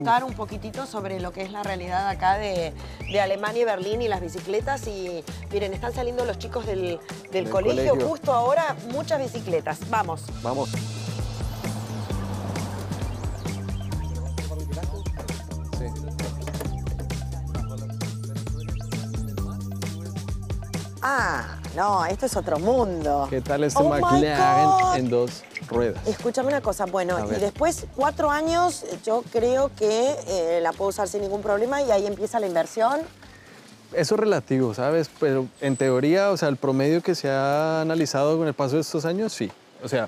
Contar un poquitito sobre lo que es la realidad acá de Alemania y Berlín y las bicicletas. Y miren, están saliendo los chicos del colegio justo ahora, muchas bicicletas. Vamos. Vamos. Sí. Ah, no, esto es otro mundo. ¿Qué tal este Oh my McLaren God. en dos ruedas? Escúchame una cosa, bueno, A y ver. después 4 años yo creo que la puedo usar sin ningún problema y ahí empieza la inversión. Eso es relativo, ¿sabes? Pero en teoría, o sea, el promedio que se ha analizado con el paso de estos años, sí. O sea,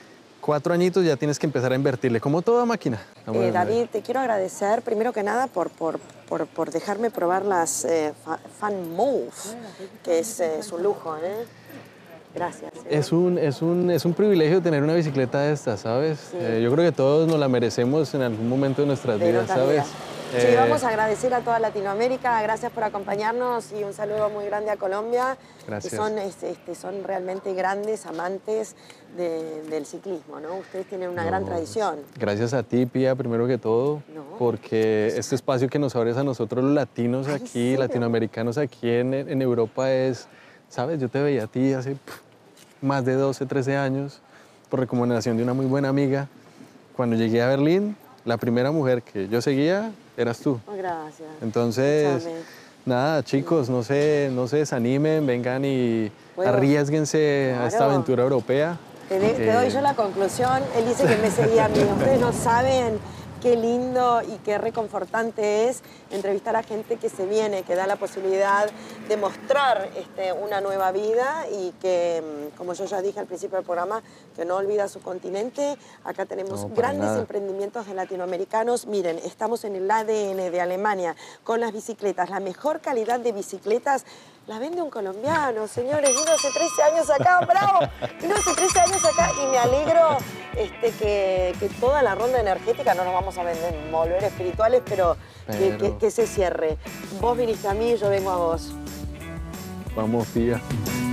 4 añitos ya tienes que empezar a invertirle, como toda máquina. David, te quiero agradecer primero que nada por dejarme probar las Fan Move, que es un lujo, ¿eh? Gracias. Es un privilegio tener una bicicleta de estas, ¿sabes? Sí. Yo creo que todos nos la merecemos en algún momento de nuestras vidas, ¿sabes? Sí, vamos a agradecer a toda Latinoamérica, gracias por acompañarnos y un saludo muy grande a Colombia. Gracias. Que son realmente grandes amantes del ciclismo, ¿no? Ustedes tienen una gran tradición. Gracias a ti, Pía, primero que todo, porque este espacio que nos abres a nosotros los latinos Ay, aquí, ¿sí? latinoamericanos aquí en Europa es, ¿sabes? Yo te veía a ti hace más de 12, 13 años, por recomendación de una muy buena amiga. Cuando llegué a Berlín, la primera mujer que yo seguía eras tú. Oh, gracias. Entonces, Escúchame. nada, chicos, no se desanimen, vengan y Bueno, arriésguense a esta claro. aventura europea. Te doy yo la conclusión. Él dice que me seguía a mí. Ustedes no saben qué lindo y qué reconfortante es entrevistar a gente que se viene, que da la posibilidad de mostrar una nueva vida y que, como yo ya dije al principio del programa, que no olvida su continente. Acá tenemos No, para grandes nada. emprendimientos de latinoamericanos. Miren, estamos en el ADN de Alemania con las bicicletas. La mejor calidad de bicicletas la vende un colombiano, señores. Vino hace 13 años acá, bravo. Vino hace 13 años acá y me alegro que toda la ronda energética, no nos vamos a volver espirituales, pero que se cierre. Vos viniste a mí, yo vengo a vos. Vamos, Pía.